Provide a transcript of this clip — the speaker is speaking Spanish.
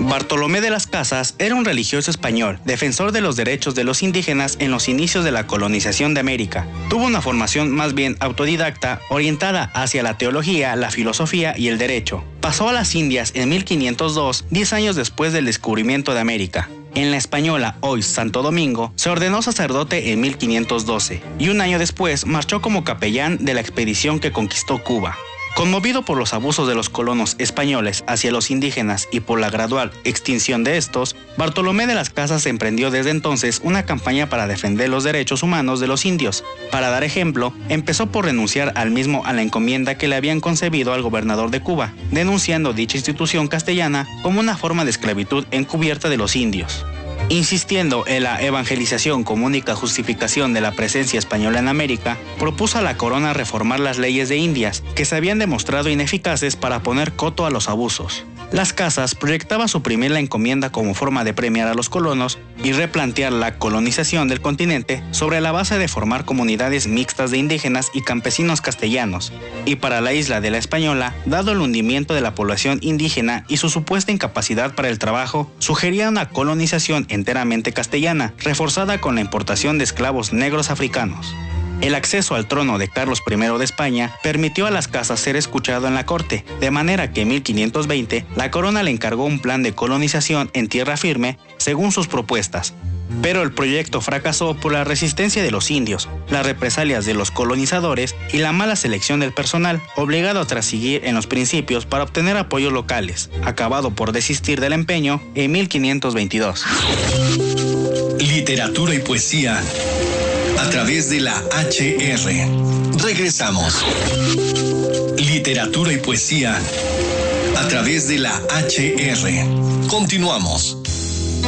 Bartolomé de las Casas era un religioso español, defensor de los derechos de los indígenas en los inicios de la colonización de América. Tuvo una formación más bien autodidacta, orientada hacia la teología, la filosofía y el derecho. Pasó a las Indias en 1502, 10 años después del descubrimiento de América. En la española, hoy Santo Domingo, se ordenó sacerdote en 1512 y un año después marchó como capellán de la expedición que conquistó Cuba. Conmovido por los abusos de los colonos españoles hacia los indígenas y por la gradual extinción de estos, Bartolomé de las Casas emprendió desde entonces una campaña para defender los derechos humanos de los indios. Para dar ejemplo, empezó por renunciar al mismo a la encomienda que le habían concebido al gobernador de Cuba, denunciando dicha institución castellana como una forma de esclavitud encubierta de los indios. Insistiendo en la evangelización como única justificación de la presencia española en América, propuso a la corona reformar las leyes de Indias, que se habían demostrado ineficaces para poner coto a los abusos. Las Casas proyectaba suprimir la encomienda como forma de premiar a los colonos y replantear la colonización del continente sobre la base de formar comunidades mixtas de indígenas y campesinos castellanos. Y para la isla de la Española, dado el hundimiento de la población indígena y su supuesta incapacidad para el trabajo, sugería una colonización enteramente castellana, reforzada con la importación de esclavos negros africanos. El acceso al trono de Carlos I de España permitió a las Casas ser escuchado en la corte, de manera que en 1520 la corona le encargó un plan de colonización en tierra firme según sus propuestas. Pero el proyecto fracasó por la resistencia de los indios, las represalias de los colonizadores y la mala selección del personal, obligado a transigir en los principios para obtener apoyos locales, acabado por desistir del empeño en 1522. Literatura y poesía a través de la HR. Regresamos. Literatura y poesía a través de la HR. Continuamos.